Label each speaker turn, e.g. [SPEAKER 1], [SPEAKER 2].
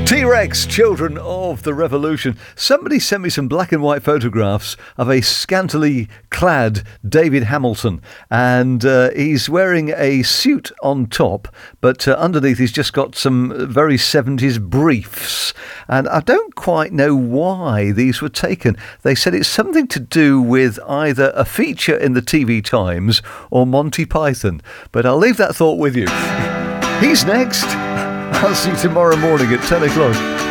[SPEAKER 1] T-Rex, Children of the Revolution. Somebody sent me some black and white photographs of a scantily clad David Hamilton, and he's wearing a suit on top, but underneath he's just got some very 70s briefs, and I don't quite know why these were taken. They said it's something to do with either a feature in the TV Times or Monty Python, but I'll leave that thought with you. He's next. I'll see you tomorrow morning at 10 o'clock.